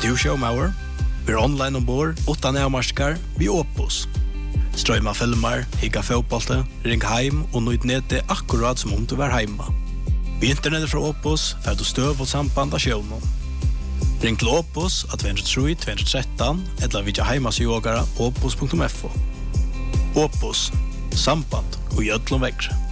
du showmauer? Vi online ombord, utan avmarskar, vi Opus. Strøyma filmer, higga fotbollte, ring heim og nøyd nede akkurat som om du var heima. Vi internettet fra Opus får du støv og samband av sjøvnen. Ring til Opus at 203-213 eller vidja heimasjogara opus.fo. Opus, samband og gjødlom vekkre.